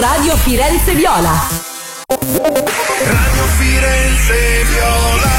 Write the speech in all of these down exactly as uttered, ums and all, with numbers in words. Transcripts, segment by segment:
Radio Firenze Viola. Radio Firenze Viola.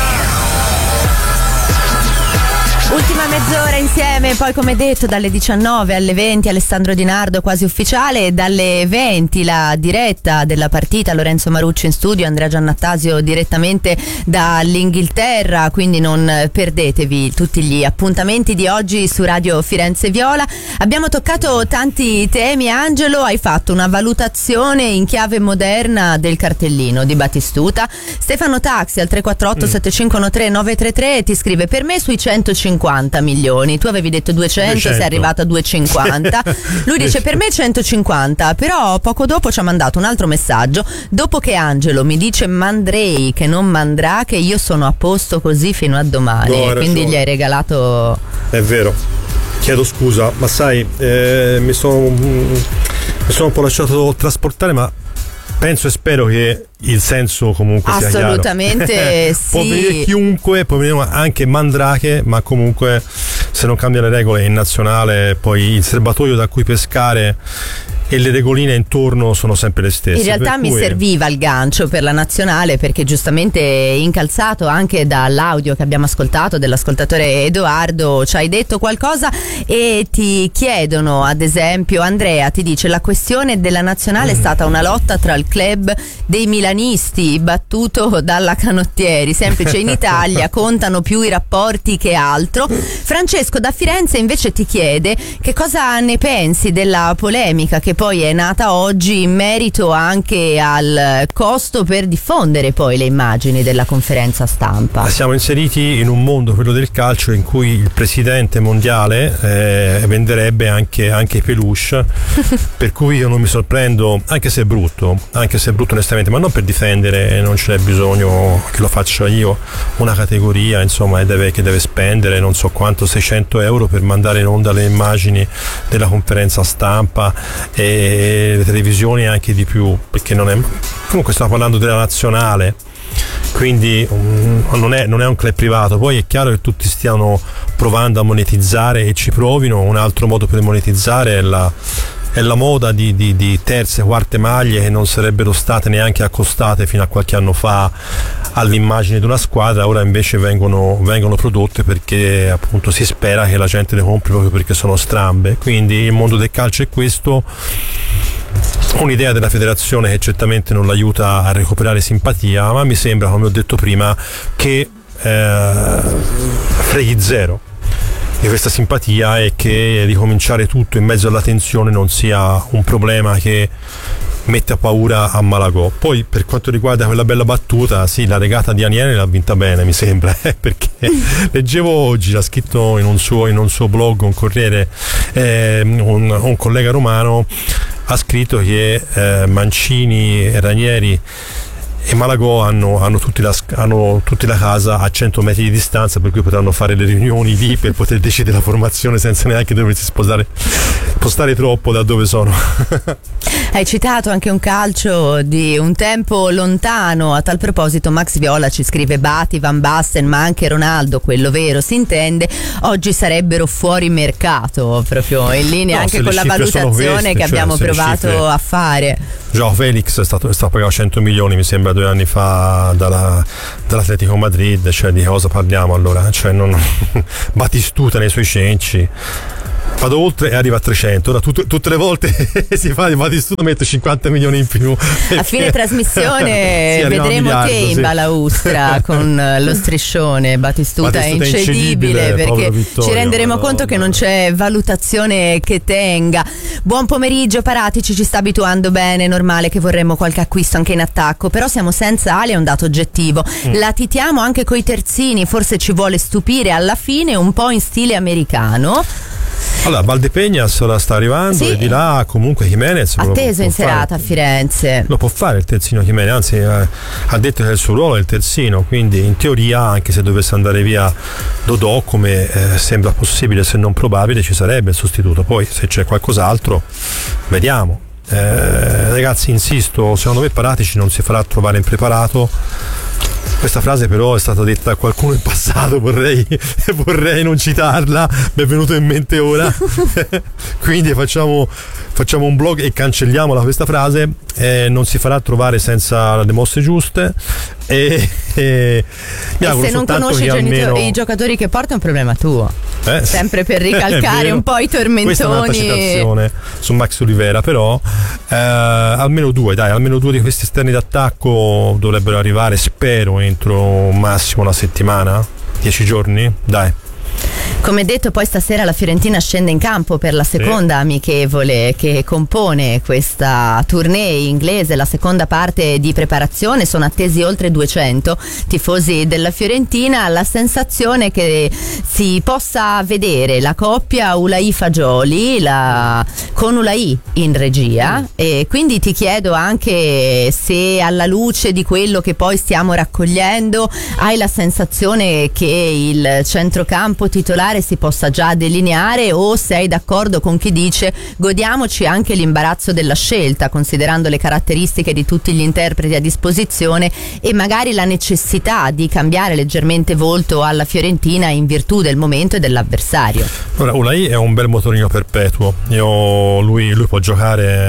Ultima mezz'ora insieme, poi come detto dalle diciannove alle venti Alessandro Di Nardo quasi ufficiale, e dalle venti la diretta della partita, Lorenzo Marucci in studio, Andrea Giannattasio direttamente dall'Inghilterra, quindi non perdetevi tutti gli appuntamenti di oggi su Radio Firenze Viola. Abbiamo toccato tanti temi. Angelo, hai fatto una valutazione in chiave moderna del cartellino di Battistuta. Stefano Taxi al tre quattro otto sette cinque uno tre nove tre tre ti scrive: per me sui centocinquanta milioni, tu avevi detto duecento, duecento. Sei arrivato a duecentocinquanta. Lui dice per me centocinquanta, però poco dopo ci ha mandato un altro messaggio: dopo che Angelo mi dice mandrei che non mandrà, che io sono a posto così fino a domani. No, quindi gli hai regalato. È vero, chiedo scusa, ma sai, eh, mi sono mi sono un po' lasciato trasportare, ma penso e spero che il senso comunque sia chiaro. Assolutamente sì. Può venire chiunque, può venire anche Mandrake, ma comunque se non cambia le regole in nazionale, poi il serbatoio da cui pescare e le regoline intorno sono sempre le stesse. In realtà mi cui... serviva il gancio per la nazionale, perché giustamente incalzato anche dall'audio che abbiamo ascoltato dell'ascoltatore Edoardo ci hai detto qualcosa, e ti chiedono, ad esempio Andrea ti dice: la questione della nazionale mm. è stata una lotta tra il club dei milanisti battuto dalla Canottieri, semplice, in Italia contano più i rapporti che altro. Francesco da Firenze invece ti chiede che cosa ne pensi della polemica che poi è nata oggi in merito anche al costo per diffondere poi le immagini della conferenza stampa. Siamo inseriti in un mondo, quello del calcio, in cui il presidente mondiale eh, venderebbe anche, anche i peluche per cui io non mi sorprendo, anche se è brutto anche se è brutto onestamente, ma non per difendere, non ce n'è bisogno che lo faccia io, una categoria insomma deve, che deve spendere non so quanto, seicento euro per mandare in onda le immagini della conferenza stampa, e le televisioni anche di più, perché non è, comunque stiamo parlando della nazionale, quindi um, non, è, non è un club privato. Poi è chiaro che tutti stiano provando a monetizzare e ci provino. Un altro modo per monetizzare è la, è la moda di, di, di terze, quarte maglie che non sarebbero state neanche accostate fino a qualche anno fa all'immagine di una squadra, ora invece vengono, vengono prodotte perché appunto si spera che la gente le compri proprio perché sono strambe. Quindi il mondo del calcio è questo, un'idea della federazione che certamente non l'aiuta a recuperare simpatia, ma mi sembra, come ho detto prima, che eh, freghi zero di questa simpatia, e che ricominciare tutto in mezzo alla tensione non sia un problema che mette a paura a Malagò. Poi per quanto riguarda quella bella battuta, sì, la regata di Aniele l'ha vinta bene, mi sembra, eh, perché leggevo oggi, l'ha scritto in un suo, in un suo blog, un corriere, eh, un, un collega romano ha scritto che eh, Mancini e Ranieri e Malagò hanno, hanno, tutti la, hanno tutti la casa a cento metri di distanza, per cui potranno fare le riunioni lì per poter decidere la formazione senza neanche doversi spostare, spostare troppo da dove sono. Hai citato anche un calcio di un tempo lontano. A tal proposito Max Viola ci scrive: Bati, Van Basten, ma anche Ronaldo, quello vero si intende, oggi sarebbero fuori mercato, proprio in linea no, anche con la valutazione queste, che cioè, abbiamo provato a fare. Joao Felix è stato, è stato pagato cento milioni mi sembra due anni fa dalla, dall'Atletico Madrid, cioè di cosa parliamo allora? Cioè non, Battistuta nei suoi cenci, vado oltre e arriva a trecento. Ora tutte, tutte le volte si fa di Battistuta mette cinquanta milioni in più. A fine trasmissione sì, vedremo miliardo, te in sì. balaustra con lo striscione. Battistuta, Battistuta è incedibile, perché Vittorio, ci renderemo Madonna. conto che non c'è valutazione che tenga. Buon pomeriggio Paratici, ci sta abituando bene, normale che vorremmo qualche acquisto anche in attacco, però siamo senza ali, è un dato oggettivo. Mm. Latitiamo anche coi terzini, forse ci vuole stupire alla fine, un po' in stile americano. Allora, Valdepeñas ora sta arrivando, sì. E di là comunque Jimenez atteso in serata fare. a Firenze lo può fare il terzino Jimenez, anzi eh, ha detto che il suo ruolo è il terzino, quindi in teoria anche se dovesse andare via Dodò, come eh, sembra possibile se non probabile, ci sarebbe il sostituto. Poi se c'è qualcos'altro vediamo. Eh, ragazzi, insisto, secondo me Paratici non si farà trovare impreparato, Questa frase però è stata detta da qualcuno in passato, vorrei, vorrei non citarla, mi è venuto in mente ora. Quindi facciamo, facciamo un blog e cancelliamola questa frase. Eh, non si farà trovare senza le mosse giuste. E, e, mi e se non conosci i, almeno... genitori, i giocatori che porta è un problema tuo. Eh, sempre per ricalcare un po' i tormentoni. Questa è un'altra citazione su Max Olivera, però eh, almeno due, dai, almeno due di questi esterni d'attacco dovrebbero arrivare, spero, entro massimo una settimana, dieci giorni, dai. Come detto, poi stasera la Fiorentina scende in campo per la seconda sì. amichevole che compone questa tournée inglese, la seconda parte di preparazione. Sono attesi oltre duecento tifosi della Fiorentina. La sensazione che si possa vedere la coppia Ulaì-Fagioli la, con Ulaì in regia, mm. e quindi ti chiedo anche se, alla luce di quello che poi stiamo raccogliendo, hai la sensazione che il centrocampo titolare si possa già delineare, o sei d'accordo con chi dice godiamoci anche l'imbarazzo della scelta, considerando le caratteristiche di tutti gli interpreti a disposizione e magari la necessità di cambiare leggermente volto alla Fiorentina in virtù del momento e dell'avversario. Ora, Ulaì è un bel motorino perpetuo. Io, lui, lui può giocare,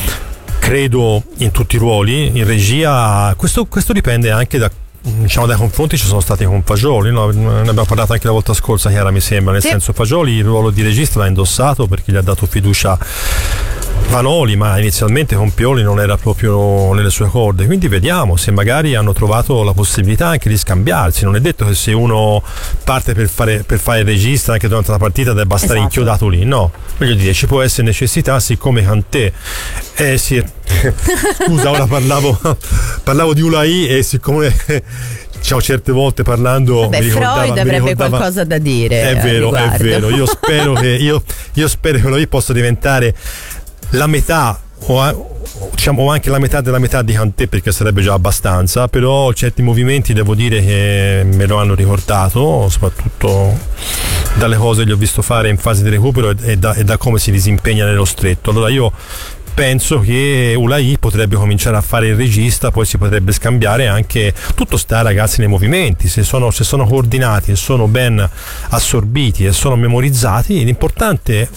credo, in tutti i ruoli. In regia questo, questo dipende anche da, diciamo, dai confronti ci sono stati con Fagioli, no? Ne abbiamo parlato anche la volta scorsa, Chiara, mi sembra, nel sì. senso, Fagioli il ruolo di regista l'ha indossato perché gli ha dato fiducia Vanoli, ma inizialmente con Pioli non era proprio nelle sue corde, quindi vediamo se magari hanno trovato la possibilità anche di scambiarsi. Non è detto che se uno parte per fare, per fare il regista anche durante la partita debba stare esatto. inchiodato lì, no, voglio dire, ci può essere necessità, siccome Kanté eh sì scusa, ora parlavo parlavo di Ulaì e siccome diciamo certe volte parlando Vabbè, mi ricordava, Freud avrebbe mi ricordava, qualcosa da dire, è vero, è vero, io spero che io, io spero che Ulaì possa diventare la metà o, diciamo, o anche la metà della metà di Kanté, perché sarebbe già abbastanza, però certi movimenti devo dire che me lo hanno ricordato, soprattutto dalle cose che gli ho visto fare in fase di recupero e da, e da come si disimpegna nello stretto. Allora io penso che Ulaì potrebbe cominciare a fare il regista, poi si potrebbe scambiare anche, tutto sta ragazzi nei movimenti, se sono, se sono coordinati e sono ben assorbiti e sono memorizzati, l'importante,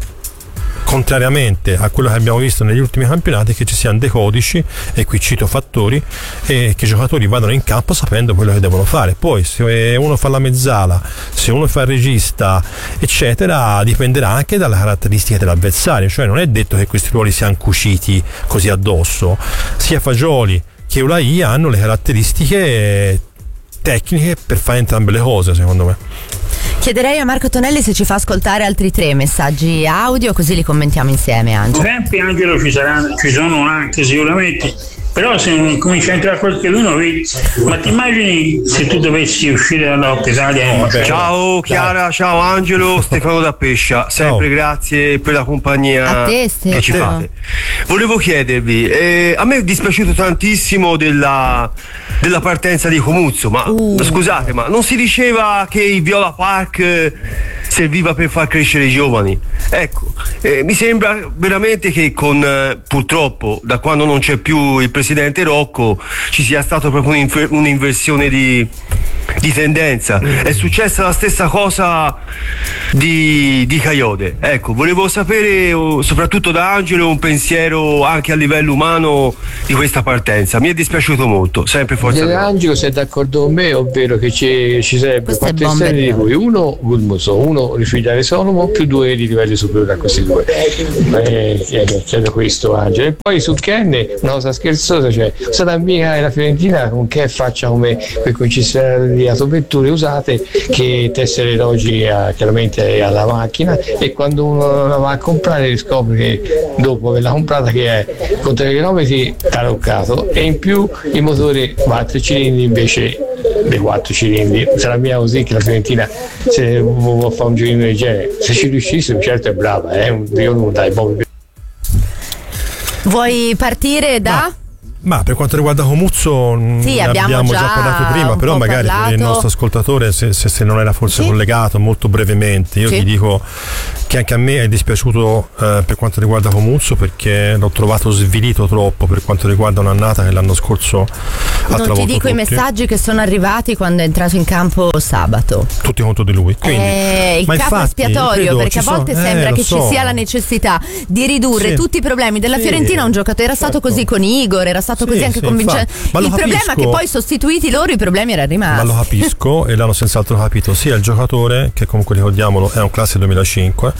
contrariamente a quello che abbiamo visto negli ultimi campionati, che ci siano dei codici, e qui cito Fattori, e che i giocatori vadano in campo sapendo quello che devono fare. Poi se uno fa la mezzala, se uno fa il regista, eccetera, dipenderà anche dalle caratteristiche dell'avversario, cioè non è detto che questi ruoli siano cuciti così addosso. Sia Fagioli che Ulaì hanno le caratteristiche tecniche per fare entrambe le cose, secondo me. Chiederei a Marco Tonelli se ci fa ascoltare altri tre messaggi audio, così li commentiamo insieme. Angelo, tempi Angelo ci saranno, ci sono anche sicuramente, però se non comincia a entrare qualcuno, vedi, ma ti immagini se tu dovessi uscire dalla Coppa Italia? Oh, ciao Chiara, ciao Angelo, Stefano da Pescia, sempre ciao. Grazie per la compagnia a te, che ci fate. Volevo chiedervi, eh, a me è dispiaciuto tantissimo della, della partenza di Comuzzo, ma uh. scusate, ma non si diceva che il Viola Park serviva per far crescere i giovani? Ecco, eh, mi sembra veramente che con eh, purtroppo da quando non c'è più il presidente Rocco ci sia stata proprio un'inver- un'inversione di, di tendenza. È successa la stessa cosa di, di Coyote. Ecco, volevo sapere oh, soprattutto da Angelo un pensiero anche a livello umano di questa partenza. Mi è dispiaciuto molto, sempre forza. Angelo, sei d'accordo con me, ovvero che ci, ci sarebbe quattro esterni di cui uno Gulmuso, uno Rifigare Solomon più due di livelli superiori a questi due. Eh, chiedo, chiedo questo Angelo. E poi su Kenne una cosa scherzosa, cioè stata mica la Fiorentina con che faccia come quei concessionari di autovetture usate che tessere l'oggi a, chiaramente alla macchina, e quando uno la va a comprare scopre che dopo averla comprata che è con tre chilometri taroccato, e in più il motore va a tre cilindri invece dei quattro cilindri. Sarà mia così che la Fiorentina se vuole fare un giochino del genere, se ci riuscisse certo è brava, eh? Io non dai proprio. Vuoi partire da? Ma per quanto riguarda Comuzzo, sì, ne abbiamo, abbiamo già, già parlato prima, però magari parlato. per il nostro ascoltatore, se, se, se non era forse sì. collegato, molto brevemente, io sì. ti dico che anche a me è dispiaciuto eh, per quanto riguarda Comuzzo, perché l'ho trovato svilito troppo per quanto riguarda un'annata che l'anno scorso ha travolto Non ti dico tutti. i messaggi che sono arrivati quando è entrato in campo sabato. Tutti contro di lui. Quindi, eh, il ma capo infatti, espiatorio, credo, perché a volte sono, sembra eh, che so. ci sia la necessità di ridurre sì. tutti i problemi della sì. Fiorentina a un giocatore. Era stato certo. così con Igor, era stato sì, così anche sì, con Vincenzo. Il problema è che poi sostituiti loro i problemi erano rimasti. Ma lo capisco e l'hanno senz'altro capito sia il giocatore, che comunque ricordiamolo è un classe duemilacinque,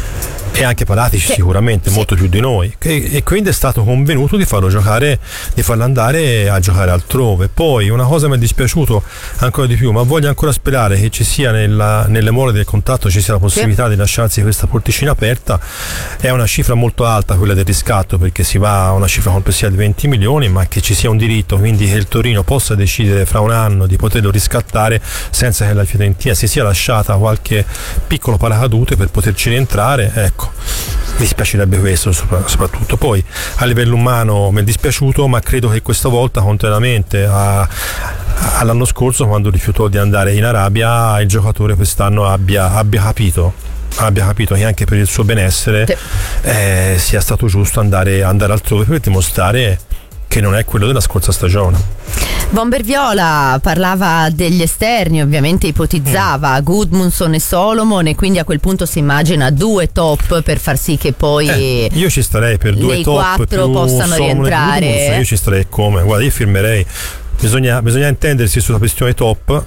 e anche Paratici sì. sicuramente sì. molto più di noi, e, e quindi è stato convenuto di farlo giocare, di farlo andare a giocare altrove. Poi una cosa mi è dispiaciuto ancora di più, ma voglio ancora sperare che ci sia nella, nelle more del contratto ci sia la possibilità sì. di lasciarsi questa porticina aperta. È una cifra molto alta quella del riscatto, perché si va a una cifra complessiva di venti milioni, ma che ci sia un diritto, quindi che il Torino possa decidere fra un anno di poterlo riscattare senza che la Fiorentina si sia lasciata qualche piccolo paracadute per poterci rientrare. Ecco, mi dispiacerebbe questo soprattutto. Poi a livello umano mi è dispiaciuto, ma credo che questa volta, contrariamente a, all'anno scorso, quando rifiutò di andare in Arabia, il giocatore quest'anno abbia, abbia capito abbia capito che anche per il suo benessere sì. eh, sia stato giusto andare, andare altrove per dimostrare che non è quello della scorsa stagione. Bomber Viola parlava degli esterni, ovviamente ipotizzava mm. Gudmundsson e Solomon, e quindi a quel punto si immagina due top per far sì che poi eh, io ci starei per due dei top quattro più possano Solomon rientrare. Io ci starei come, guarda, io firmerei. Bisogna, bisogna intendersi sulla questione top.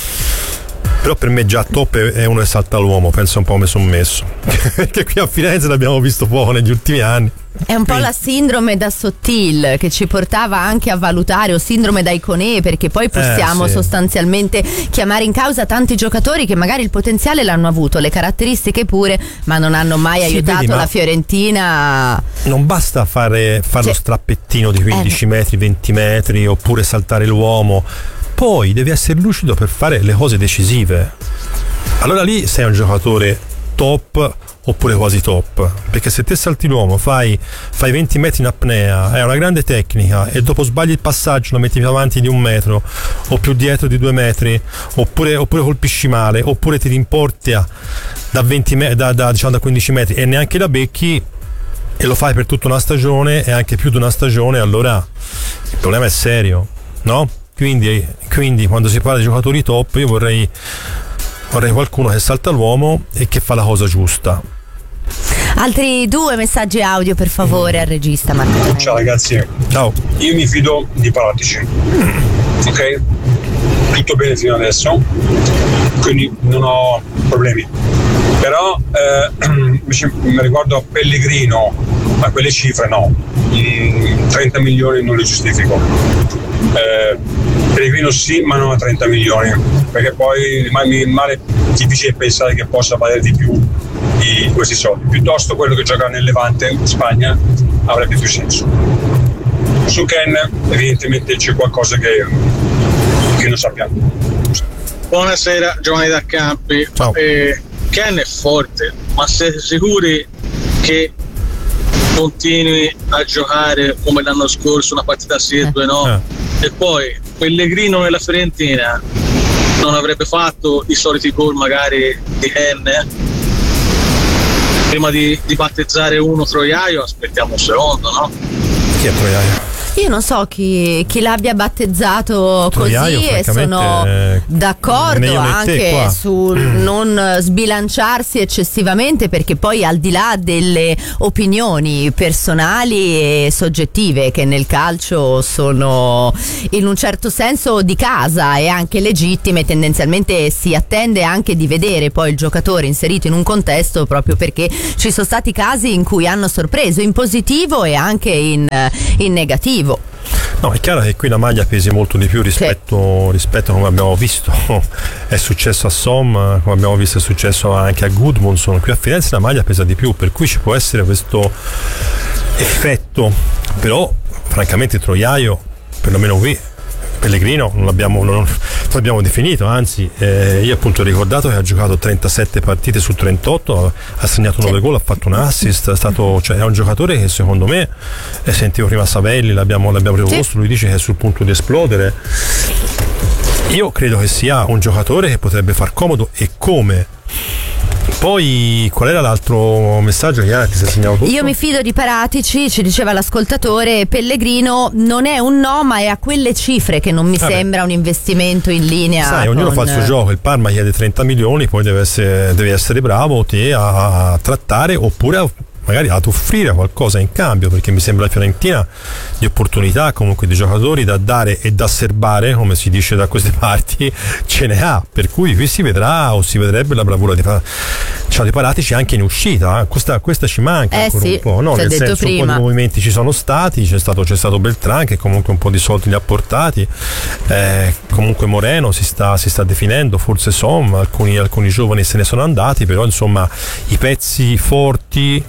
Però per me già top è uno che salta l'uomo, penso un po' come sono messo. Perché qui a Firenze l'abbiamo visto poco negli ultimi anni. È un po' Quindi. la sindrome da Sottil che ci portava anche a valutare, o sindrome da Iconè, perché poi possiamo eh, sì. sostanzialmente chiamare in causa tanti giocatori che magari il potenziale l'hanno avuto, le caratteristiche pure, ma non hanno mai sì, aiutato vedi, la Fiorentina. Non basta fare, fare cioè, lo strappettino di quindici eh. metri, venti metri, oppure saltare l'uomo. Poi devi essere lucido per fare le cose decisive. Allora lì sei un giocatore top oppure quasi top, perché se te salti l'uomo, fai, fai venti metri in apnea, hai una grande tecnica e dopo sbagli il passaggio, lo metti più avanti di un metro o più dietro di due metri, oppure, oppure colpisci male, oppure ti rimporti da, venti me- da, da, diciamo, da quindici metri e neanche la becchi, e lo fai per tutta una stagione e anche più di una stagione, allora il problema è serio, no? Quindi, quindi quando si parla di giocatori top, io vorrei vorrei qualcuno che salta l'uomo e che fa la cosa giusta. Altri due messaggi audio per favore al regista Marco. Ciao ragazzi. Ciao. Io mi fido di Paratici, ok? Tutto bene fino adesso, quindi non ho problemi. Però eh, mi riguardo a Pellegrino, a quelle cifre no, trenta milioni non le giustifico. Eh, Pellegrino sì, ma non a trenta milioni, perché poi mi male difficile pensare che possa valere di più di questi soldi. Piuttosto quello che gioca nel Levante in Spagna avrebbe più senso. Su Ken evidentemente c'è qualcosa che, che non sappiamo. Buonasera Giovanni da Campi. Eh, Ken è forte, ma siete sicuri che continui a giocare come l'anno scorso, una partita sì e due no? Eh. E poi Pellegrino nella Fiorentina non avrebbe fatto i soliti gol magari di Ken? Prima di, di battezzare uno Troiaio aspettiamo un secondo, no? Chi è Troiaio? Io non so chi, chi l'abbia battezzato Troiaio, così, e sono eh, d'accordo anche sul non sbilanciarsi eccessivamente, perché poi al di là delle opinioni personali e soggettive che nel calcio sono in un certo senso di casa e anche legittime, tendenzialmente si attende anche di vedere poi il giocatore inserito in un contesto, proprio perché ci sono stati casi in cui hanno sorpreso in positivo e anche in, in negativo. No, è chiaro che qui la maglia pesi molto di più rispetto, sì. rispetto a come abbiamo visto è successo a Som, come abbiamo visto è successo anche a Gudmundsson. Qui a Firenze la maglia pesa di più, per cui ci può essere questo effetto, però francamente Troiaio, perlomeno qui, Pellegrino non l'abbiamo, non, non l'abbiamo definito, anzi eh, io appunto ho ricordato che ha giocato trentasette partite su trentotto, ha segnato nove gol, ha fatto un assist, è stato, cioè, è un giocatore che secondo me, eh, sentivo prima Savelli, l'abbiamo, l'abbiamo proposto, sì. Lui dice che è sul punto di esplodere. Io credo che sia un giocatore che potrebbe far comodo, e come. Poi qual era l'altro messaggio che ti sei segnato tutto? Io mi fido di Paratici, ci diceva l'ascoltatore. Pellegrino non è un no, ma è a quelle cifre che non mi Vabbè. sembra un investimento in linea. Sai, con... ognuno fa il suo gioco. Il Parma chiede trenta milioni, poi deve essere, devi essere bravo te a, a trattare, oppure a magari ad offrire qualcosa in cambio, perché mi sembra la Fiorentina di opportunità, comunque di giocatori da dare e da serbare, come si dice da queste parti, ce ne ha, per cui qui si vedrà, o si vedrebbe la bravura di, cioè, di Paratici anche in uscita, eh. questa, questa ci manca eh ancora sì, un po', no? Nel senso prima. Un po' di movimenti ci sono stati, c'è stato, c'è stato Beltrán che comunque un po' di soldi li ha portati, eh, comunque Moreno si sta, si sta definendo, forse Som, alcuni, alcuni giovani se ne sono andati, però insomma i pezzi forti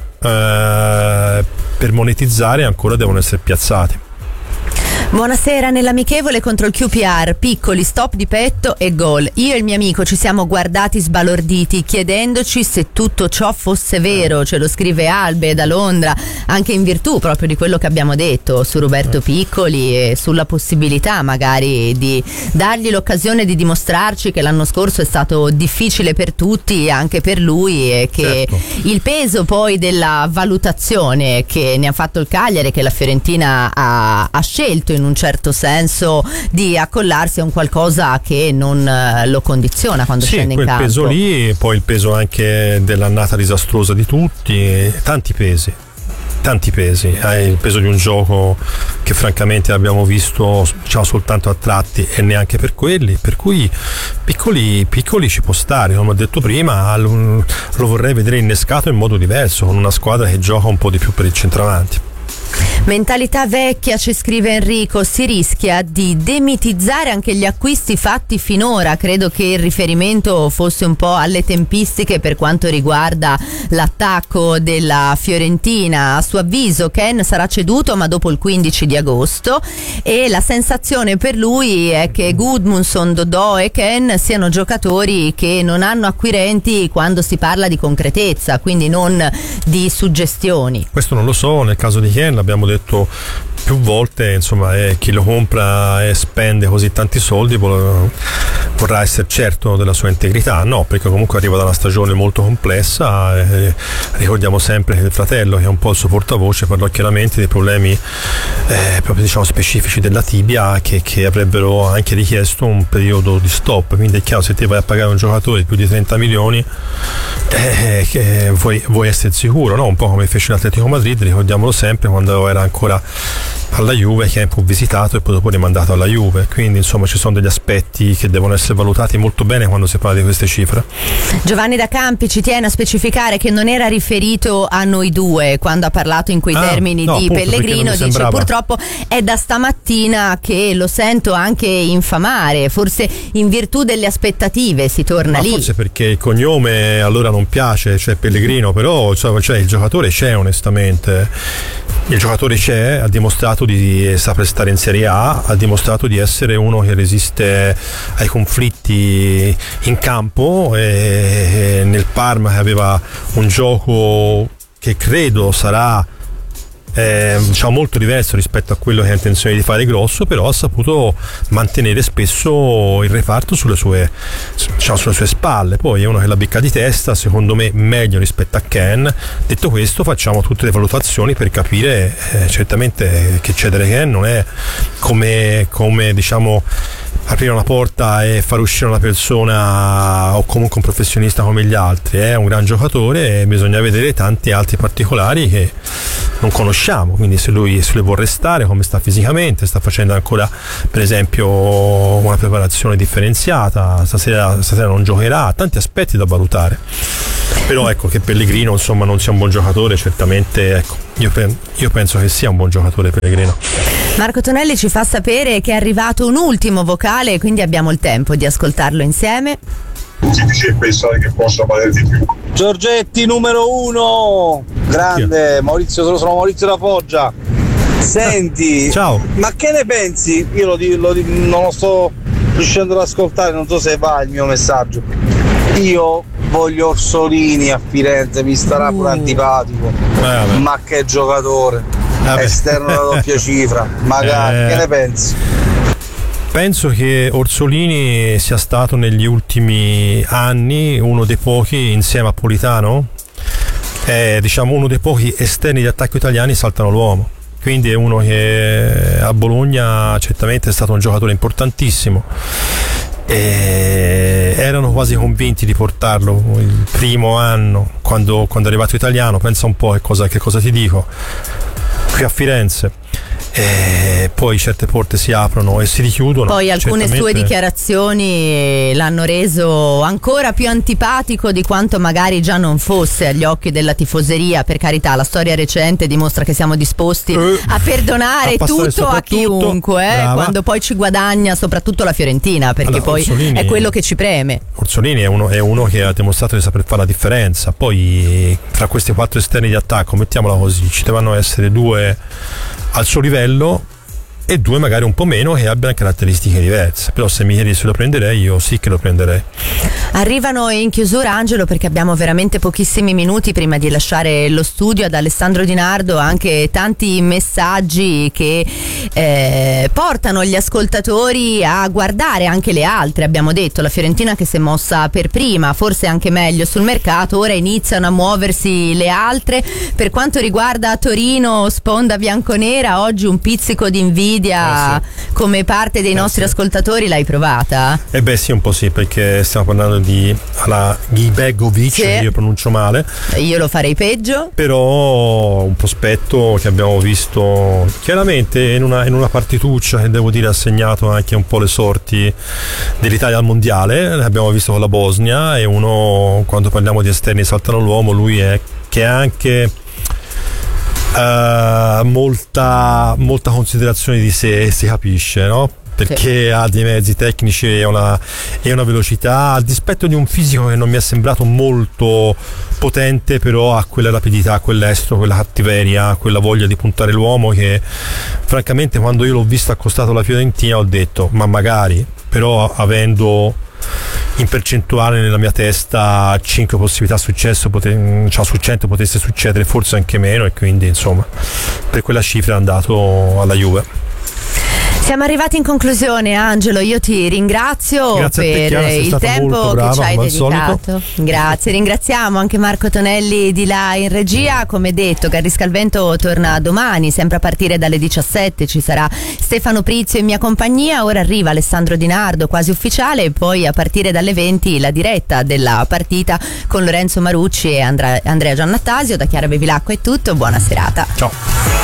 Uh, per monetizzare ancora devono essere piazzati. Buonasera, nell'amichevole contro il Q P R, piccoli stop di petto e gol. Io e il mio amico ci siamo guardati sbalorditi, chiedendoci se tutto ciò fosse vero. Ce lo scrive Albe da Londra, anche in virtù proprio di quello che abbiamo detto su Roberto Piccoli e sulla possibilità magari di dargli l'occasione di dimostrarci che l'anno scorso è stato difficile per tutti, anche per lui, e che certo. Il peso poi della valutazione che ne ha fatto il Cagliari, che la Fiorentina ha, ha scelto in un certo senso di accollarsi a un qualcosa che non lo condiziona quando sì, scende in campo. Sì, quel peso lì, poi il peso anche dell'annata disastrosa di tutti, tanti pesi. Tanti pesi, hai il peso di un gioco che francamente abbiamo visto, diciamo, soltanto a tratti e neanche per quelli, per cui piccoli, piccoli ci può stare, come ho detto prima, lo, lo vorrei vedere innescato in modo diverso, con una squadra che gioca un po' di più per il centravanti. Mentalità vecchia, ci scrive Enrico, si rischia di demitizzare anche gli acquisti fatti finora. Credo che il riferimento fosse un po' alle tempistiche per quanto riguarda l'attacco della Fiorentina. A suo avviso Ken sarà ceduto ma dopo il quindici di agosto, e la sensazione per lui è che Gudmundsson, Dodò e Ken siano giocatori che non hanno acquirenti quando si parla di concretezza, quindi non di suggestioni. Questo non lo so, nel caso di Ken abbiamo detto più volte, insomma, eh, chi lo compra e spende così tanti soldi vorrà essere certo della sua integrità. No, perché comunque arriva da una stagione molto complessa, eh, ricordiamo sempre che il fratello, che è un po' il suo portavoce, parlò chiaramente dei problemi eh, proprio, diciamo, specifici della tibia che, che avrebbero anche richiesto un periodo di stop. Quindi è chiaro, se ti vai a pagare un giocatore di più di trenta milioni, eh, che vuoi, vuoi essere sicuro, no? Un po' come fece l'Atletico Madrid, ricordiamolo sempre, quando era ancora alla Juve, che è un po' visitato e poi dopo rimandato alla Juve. Quindi insomma ci sono degli aspetti che devono essere valutati molto bene quando si parla di queste cifre. Giovanni da Campi ci tiene a specificare che non era riferito a noi due quando ha parlato in quei ah, termini no, di appunto, Pellegrino. Dice sembrava. Purtroppo è da stamattina che lo sento anche infamare, forse in virtù delle aspettative si torna Ma lì. Forse perché il cognome allora non piace, cioè Pellegrino, però cioè, cioè, il giocatore c'è, onestamente il giocatore c'è, ha dimostrato di saper stare in Serie A, ha dimostrato di essere uno che resiste ai conflitti in campo, e nel Parma, che aveva un gioco che credo sarà eh, diciamo molto diverso rispetto a quello che ha intenzione di fare grosso, però ha saputo mantenere spesso il reparto sulle sue, diciamo, sulle sue spalle. Poi è uno che la becca di testa, secondo me meglio rispetto a Ken. Detto questo, facciamo tutte le valutazioni per capire eh, certamente che cedere Ken non è come, come diciamo aprire una porta e far uscire una persona o comunque un professionista come gli altri. È un gran giocatore e bisogna vedere tanti altri particolari che non conosciamo, quindi se lui, se lui può restare, come sta fisicamente, sta facendo ancora per esempio una preparazione differenziata, stasera, stasera non giocherà, tanti aspetti da valutare. Però ecco, che Pellegrino insomma non sia un buon giocatore, certamente, ecco, io, io penso che sia un buon giocatore Pellegrino. Marco Tonelli ci fa sapere che è arrivato un ultimo vocale, quindi abbiamo il tempo di ascoltarlo insieme. Chi dice pensare che possa valere di più? Giorgetti numero uno, grande. Maurizio, sono Maurizio da Foggia. Senti, ciao. Ma che ne pensi? Io lo, lo, non lo sto riuscendo ad ascoltare, non so se va il mio messaggio. Io voglio Orsolini a Firenze, mi starà pure antipatico. Eh, ma che giocatore! Vabbè. Esterno da doppia cifra, magari, eh, che ne pensi? Penso che Orsolini sia stato negli ultimi anni uno dei pochi, insieme a Politano, è diciamo uno dei pochi esterni di attacco italiani saltano l'uomo. Quindi è uno che a Bologna certamente è stato un giocatore importantissimo. E erano quasi convinti di portarlo il primo anno quando, quando è arrivato Italiano. Pensa un po' che cosa, che cosa ti dico qui a Firenze. E poi certe porte si aprono e si richiudono. Poi alcune certamente. sue dichiarazioni l'hanno reso ancora più antipatico di quanto magari già non fosse agli occhi della tifoseria. Per carità, la storia recente dimostra che siamo disposti eh, a perdonare a tutto a chiunque, eh, quando poi ci guadagna soprattutto la Fiorentina, perché allora, poi Orsolini, è quello che ci preme. Orsolini è uno, è uno che ha dimostrato di saper fare la differenza. Poi fra questi quattro esterni di attacco, mettiamola così, ci devono essere due al suo livello e due magari un po' meno che abbiano caratteristiche diverse. Però se mi chiedi se lo prenderei, io sì che lo prenderei. Arrivano in chiusura, Angelo, perché abbiamo veramente pochissimi minuti prima di lasciare lo studio. Ad Alessandro Di Nardo anche tanti messaggi che eh, portano gli ascoltatori a guardare anche le altre. Abbiamo detto la Fiorentina che si è mossa per prima, forse anche meglio sul mercato, ora iniziano a muoversi le altre. Per quanto riguarda Torino, sponda bianconera, oggi un pizzico di invidia eh sì. come parte dei eh nostri sì. ascoltatori l'hai provata? Eh beh sì, un po' sì, perché stiamo parlando di alla Gibegovic, sì. io pronuncio male. Io lo farei peggio. Però un prospetto che abbiamo visto chiaramente in una, in una partituccia che devo dire ha segnato anche un po' le sorti dell'Italia al mondiale. L'abbiamo visto con la Bosnia, e uno, quando parliamo di esterni saltano l'uomo, lui è che ha anche uh, molta, molta considerazione di sé, si capisce, no? Perché sì. ha dei mezzi tecnici e una, e una velocità, a dispetto di un fisico che non mi è sembrato molto potente, però ha quella rapidità, quell'estro, quella cattiveria, quella voglia di puntare l'uomo che francamente quando io l'ho visto accostato alla Fiorentina ho detto ma magari, però avendo in percentuale nella mia testa cinque possibilità successo, pote- cioè su cento potesse succedere forse anche meno, e quindi insomma per quella cifra è andato alla Juve. Siamo arrivati in conclusione, Angelo, io ti ringrazio Grazie per te, Chiara, il tempo brava, che ci hai dedicato. Solito. Grazie, ringraziamo anche Marco Tonelli di là in regia. Come detto, Garrisca al Vento torna domani, sempre a partire dalle diciassette ci sarà Stefano Prizio in mia compagnia. Ora arriva Alessandro Di Nardo, quasi ufficiale, e poi a partire dalle venti la diretta della partita con Lorenzo Marucci e Andra- Andrea Giannattasio. Da Chiara Bevilacqua è tutto, buona serata. Ciao.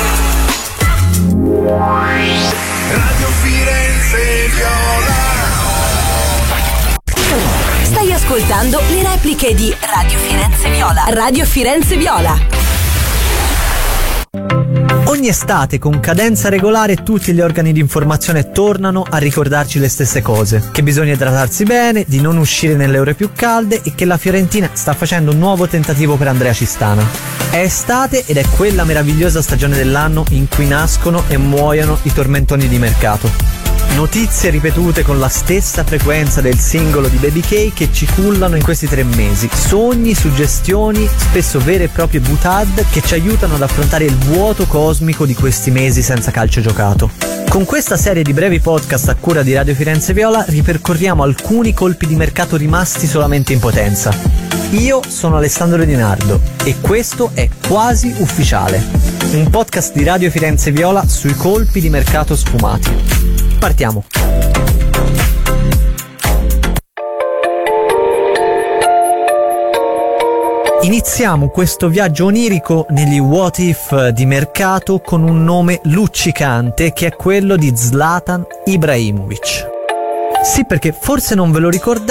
Radio Firenze Viola. Stai ascoltando le repliche di Radio Firenze Viola. Radio Firenze Viola. Ogni estate, con cadenza regolare, tutti gli organi di informazione tornano a ricordarci le stesse cose: che bisogna idratarsi bene, di non uscire nelle ore più calde e che la Fiorentina sta facendo un nuovo tentativo per Andrea Cistana. È estate ed è quella meravigliosa stagione dell'anno in cui nascono e muoiono i tormentoni di mercato. Notizie ripetute con la stessa frequenza del singolo di Baby K che ci cullano in questi tre mesi. Sogni, suggestioni, spesso vere e proprie boutade che ci aiutano ad affrontare il vuoto cosmico di questi mesi senza calcio giocato. Con questa serie di brevi podcast a cura di Radio Firenze Viola ripercorriamo alcuni colpi di mercato rimasti solamente in potenza. Io sono Alessandro Di Nardo e questo è Quasi Ufficiale, un podcast di Radio Firenze Viola sui colpi di mercato sfumati. Partiamo. Iniziamo questo viaggio onirico negli what if di mercato con un nome luccicante che è quello di Zlatan Ibrahimovic. Sì, perché forse non ve lo ricordate,